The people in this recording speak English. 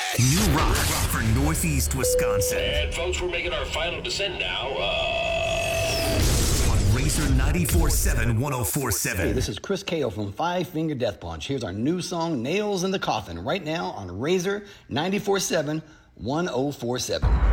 New rock for Northeast Wisconsin. And folks, we're making our final descent now. On Razor 94.7 104.7. Hey, this is Chris Kao from Five Finger Death Punch. Here's our new song, Nails in the Coffin, right now on Razor 94.7 104.7.